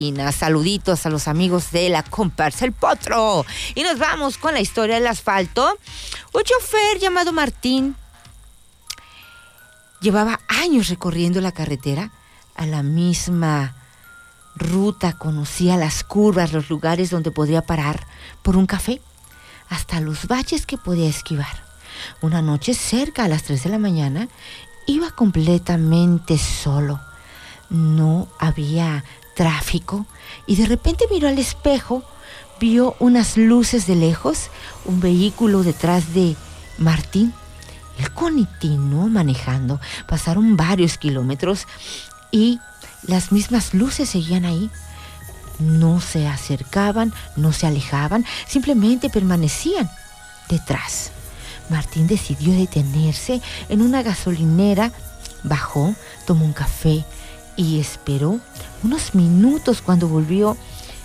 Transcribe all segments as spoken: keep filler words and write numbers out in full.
Saluditos a los amigos de la comparsa El Potro. Y nos vamos con la historia del asfalto. Un chofer llamado Martín llevaba años recorriendo la carretera a la misma ruta, conocía las curvas, los lugares donde podría parar por un café, hasta los baches que podía esquivar. Una noche, cerca a las tres de la mañana, iba completamente solo. No había tráfico y de repente miró al espejo, vio unas luces de lejos, un vehículo detrás de Martín. Él continuó manejando, pasaron varios kilómetros y las mismas luces seguían ahí. No se acercaban, no se alejaban, simplemente permanecían detrás. Martín decidió detenerse en una gasolinera, bajó, tomó un café y esperó unos minutos. Cuando volvió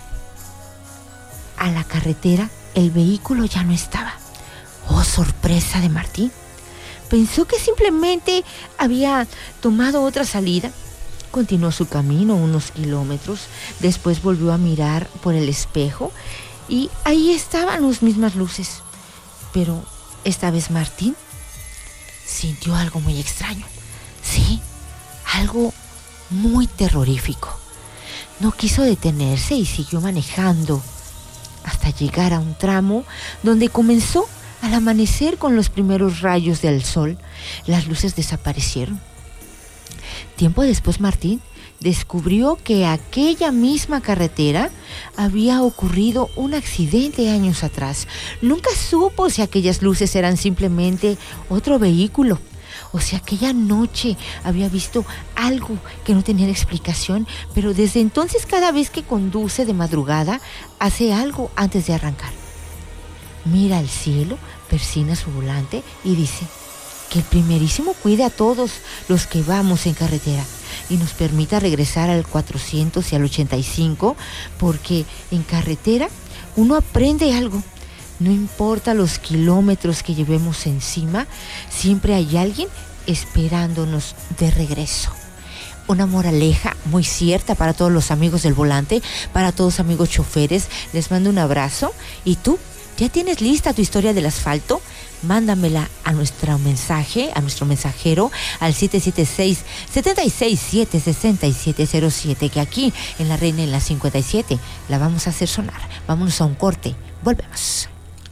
a la carretera, el vehículo ya no estaba. ¡Oh, sorpresa de Martín! Pensó que simplemente había tomado otra salida. Continuó su camino unos kilómetros. Después volvió a mirar por el espejo y ahí estaban las mismas luces. Pero esta vez Martín sintió algo muy extraño. Sí, algo muy terrorífico. No quiso detenerse y siguió manejando hasta llegar a un tramo donde comenzó al amanecer con los primeros rayos del sol. Las luces desaparecieron. Tiempo después Martín descubrió que aquella misma carretera había ocurrido un accidente años atrás. Nunca supo si aquellas luces eran simplemente otro vehículo o si aquella noche había visto algo que no tenía explicación, pero desde entonces cada vez que conduce de madrugada hace algo antes de arrancar. Mira al cielo, persina su volante y dice: que el primerísimo cuide a todos los que vamos en carretera y nos permita regresar al cuatrocientos y al ochenta y cinco, porque en carretera uno aprende algo. No importa los kilómetros que llevemos encima, siempre hay alguien esperándonos de regreso. Una moraleja muy cierta para todos los amigos del volante, para todos los amigos choferes. Les mando un abrazo. ¿Y tú? ¿Ya tienes lista tu historia del asfalto? Mándamela a nuestro mensaje, a nuestro mensajero, al siete siete seis, siete seis siete, seis siete cero siete, que aquí en La Reina, en la cincuenta y siete, la vamos a hacer sonar. Vámonos a un corte. Volvemos.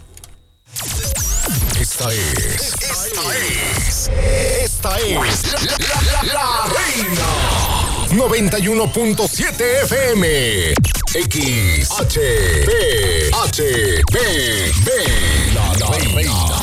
Esta es, esta es, esta es la, la, la, la Reina noventa y uno punto siete F M. X H B H B